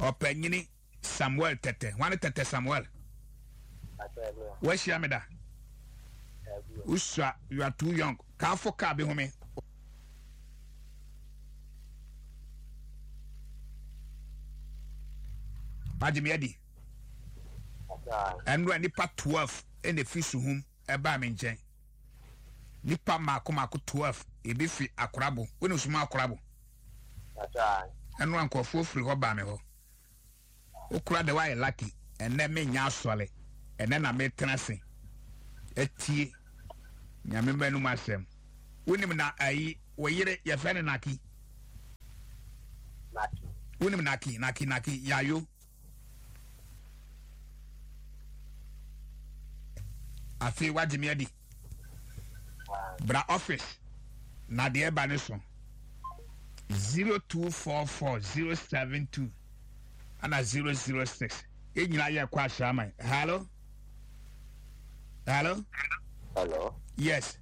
Opanyini Samuel Tete. One Tete Samuel. Where's Yamida? Usha, you are too young. Can't for Kabi home. Majimiadi. And when nipa 12 in the fish room, a baminje. Nipa Makomako 12, a beefy akrabo, when you small crabble. And one call for free hobamiho. Okra the way lucky, and then me nyaswale, and then I made tenacity. A tea. Yamember no masem. Winning na ai, where your friend Naki. Winning Naki, Yayo. I feel what Jimmy Eddie. Bra office. Nadia Banison 0244072 and a 006. In your question, hello? Hello? Yes.